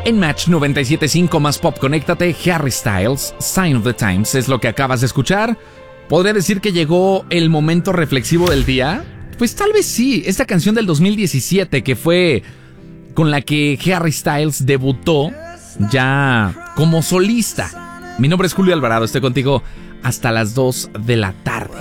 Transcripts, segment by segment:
En Match 97.5 más Pop, conéctate. Harry Styles, Sign of the Times, es lo que acabas de escuchar. ¿Podría decir que llegó el momento reflexivo del día? Pues tal vez sí. Esta canción del 2017, que fue con la que Harry Styles debutó ya como solista. Mi nombre es Julio Alvarado, estoy contigo hasta las 2 de la tarde.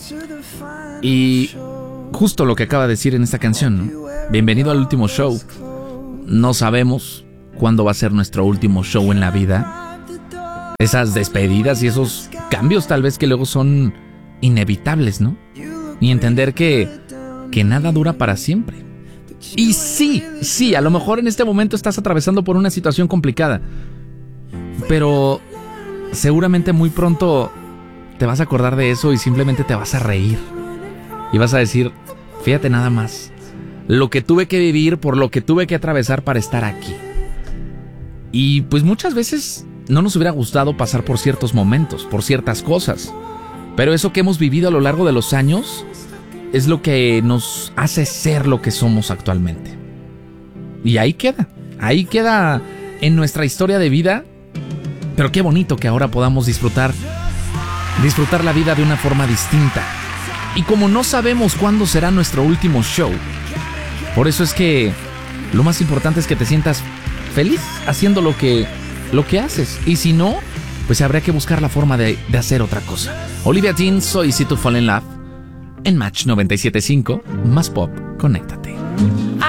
Y justo lo que acaba de decir en esta canción, ¿no? Bienvenido al último show. No sabemos cuándo va a ser nuestro último show en la vida. Esas despedidas y esos cambios tal vez que luego son inevitables, ¿no? Y entender que nada dura para siempre. Y sí, a lo mejor en este momento estás atravesando por una situación complicada, pero seguramente muy pronto te vas a acordar de eso y simplemente te vas a reír. Y vas a decir, fíjate nada más, lo que tuve que vivir, por lo que tuve que atravesar para estar aquí. Y pues muchas veces no nos hubiera gustado pasar por ciertos momentos, por ciertas cosas. Pero eso que hemos vivido a lo largo de los años es lo que nos hace ser lo que somos actualmente. Y ahí queda en nuestra historia de vida. Pero qué bonito que ahora podamos disfrutar la vida de una forma distinta. Y como no sabemos cuándo será nuestro último show, por eso es que lo más importante es que te sientas feliz haciendo lo que haces. Y si no, pues habría que buscar la forma de hacer otra cosa. Olivia Dean, soy Easy to Fall in Love. En Match 97.5, más Pop, conéctate.